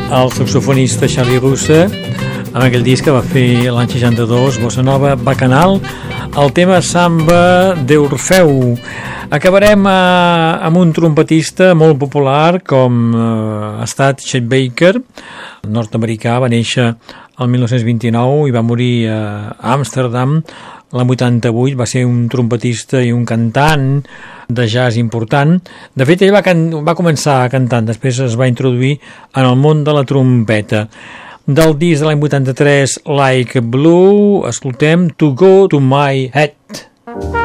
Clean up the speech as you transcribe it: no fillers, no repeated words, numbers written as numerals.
el saxofonista Charlie Russa, amb aquell disc que va fer l'any 62, Bossa Nova Bacanal, el tema Samba d'Orfeu. Acabarem amb un trompetista molt popular com ha estat Chet Baker, nord-americà, va néixer el 1929 i va morir a Amsterdam l'any 88, va ser un trompetista i un cantant de jazz important. De fet, ell va començar cantant, després es va introduir en el món de la trompeta. Del disc de l'any 83, Like Blue, escoltem To Go To My Head.